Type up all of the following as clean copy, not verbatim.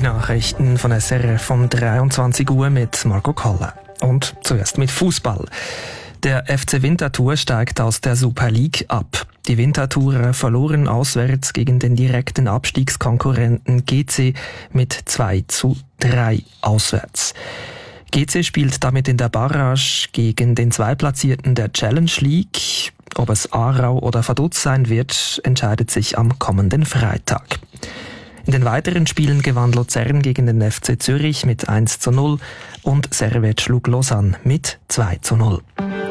Nachrichten von SRF um 23 Uhr mit Marco Koller. Und zuerst mit Fußball. Der FC Winterthur steigt aus der Super League ab. Die Winterthurer verloren auswärts gegen den direkten Abstiegskonkurrenten GC mit 2:3 auswärts. GC spielt damit in der Barrage gegen den Zweitplatzierten der Challenge League. Ob es Aarau oder Vaduz sein wird, entscheidet sich am kommenden Freitag. In den weiteren Spielen gewann Luzern gegen den FC Zürich mit 1:0 und Servette schlug Lausanne mit 2:0.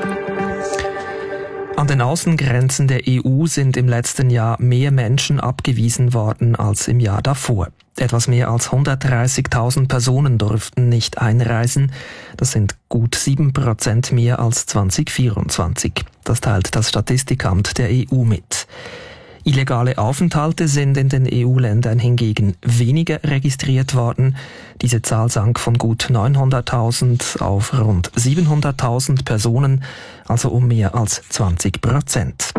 An den Außengrenzen der EU sind im letzten Jahr mehr Menschen abgewiesen worden als im Jahr davor. Etwas mehr als 130.000 Personen durften nicht einreisen. Das sind gut 7% mehr als 2024. Das teilt das Statistikamt der EU mit. Illegale Aufenthalte sind in den EU-Ländern hingegen weniger registriert worden. Diese Zahl sank von gut 900.000 auf rund 700.000 Personen, also um mehr als 20%.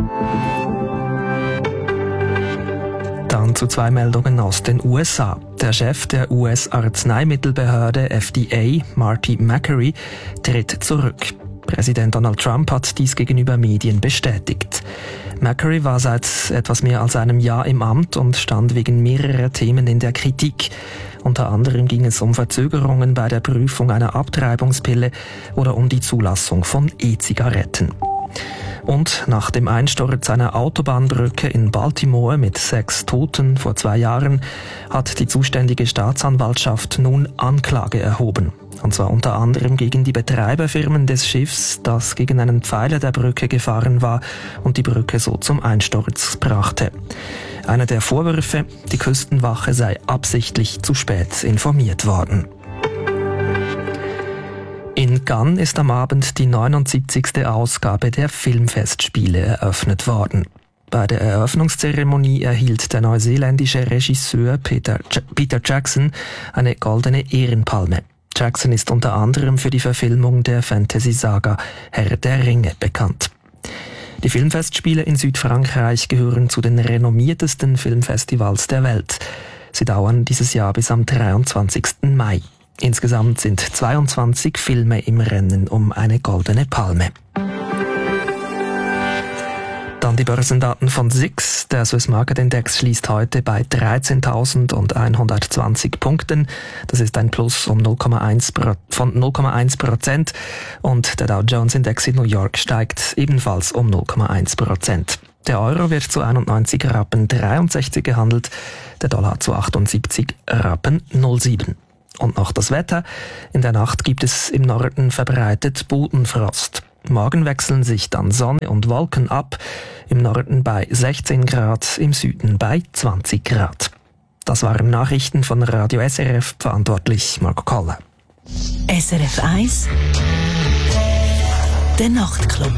Dann zu zwei Meldungen aus den USA. Der Chef der US-Arzneimittelbehörde FDA, Marty Makary, tritt zurück. Präsident Donald Trump hat dies gegenüber Medien bestätigt. Makary war seit etwas mehr als einem Jahr im Amt und stand wegen mehrerer Themen in der Kritik. Unter anderem ging es um Verzögerungen bei der Prüfung einer Abtreibungspille oder um die Zulassung von E-Zigaretten. Und nach dem Einsturz einer Autobahnbrücke in Baltimore mit 6 Toten vor 2 Jahren hat die zuständige Staatsanwaltschaft nun Anklage erhoben. Und zwar unter anderem gegen die Betreiberfirmen des Schiffs, das gegen einen Pfeiler der Brücke gefahren war und die Brücke so zum Einsturz brachte. Einer der Vorwürfe, die Küstenwache sei absichtlich zu spät informiert worden. In Cannes ist am Abend die 79. Ausgabe der Filmfestspiele eröffnet worden. Bei der Eröffnungszeremonie erhielt der neuseeländische Regisseur Peter Jackson eine goldene Ehrenpalme. Jackson ist unter anderem für die Verfilmung der Fantasy-Saga Herr der Ringe bekannt. Die Filmfestspiele in Südfrankreich gehören zu den renommiertesten Filmfestivals der Welt. Sie dauern dieses Jahr bis am 23. Mai. Insgesamt sind 22 Filme im Rennen um eine goldene Palme. Dann die Börsendaten von SIX. Der Swiss Market Index schließt heute bei 13.120 Punkten. Das ist ein Plus von 0,1%. Und der Dow Jones Index in New York steigt ebenfalls um 0,1%. Der Euro wird zu 91,63 Rappen gehandelt, der Dollar zu 78,07 Rappen. Und noch das Wetter. In der Nacht gibt es im Norden verbreitet Bodenfrost. Morgen wechseln sich dann Sonne und Wolken ab. Im Norden bei 16 Grad, im Süden bei 20 Grad. Das waren Nachrichten von Radio SRF, verantwortlich Marco Koller. SRF 1 Der Nachtclub.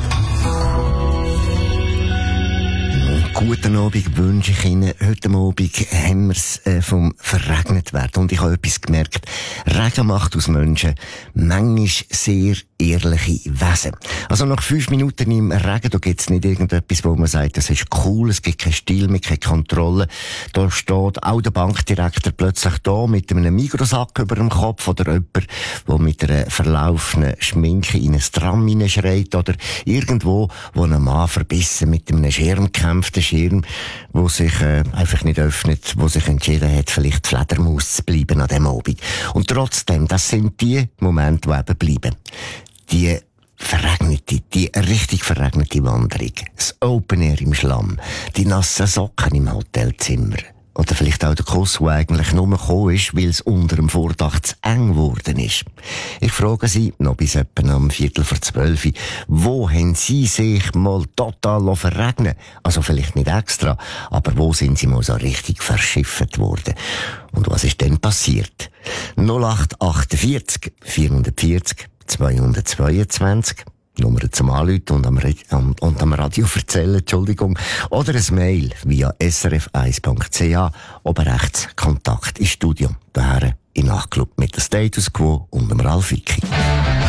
Guten Abend wünsche ich Ihnen. Heute Abend haben wir es vom verregnet werden. Und ich habe etwas gemerkt. Regen macht aus Menschen manchmal sehr ehrliche Wesen. Also nach 5 Minuten im Regen, da gibt es nicht irgendetwas, wo man sagt, das ist cool, es gibt keinen Stil mehr, keine Kontrolle. Da steht auch der Bankdirektor plötzlich da mit einem Mikrosack über dem Kopf oder jemand, der mit einer verlaufenen Schminke in ein Tram hineinschreit oder irgendwo, wo ein Mann verbissen mit einem Schirm kämpft, ein Schirm, wo sich einfach nicht öffnet, wo sich entschieden hat, vielleicht Fledermaus zu bleiben an dem Abend. Und trotzdem, das sind die Momente, die eben bleiben. Die richtig verregnete Wanderung, das Open Air im Schlamm, die nassen Socken im Hotelzimmer. Oder vielleicht auch der Kuss, der eigentlich nur gekommen ist, weil es unter dem Vordach zu eng geworden ist. Ich frage Sie, noch bis etwa um 11:45, wo haben Sie sich mal total verregnen? Also vielleicht nicht extra, aber wo sind Sie mal so richtig verschifft worden? Und was ist denn passiert? 0848 440 222 Nummer zum Anrufen und am Radio erzählen, Entschuldigung. Oder ein Mail via srf1.ch, oben rechts Kontakt ins Studio. Daher in Nachtclub mit dem Status Quo und dem Ralf Wicki.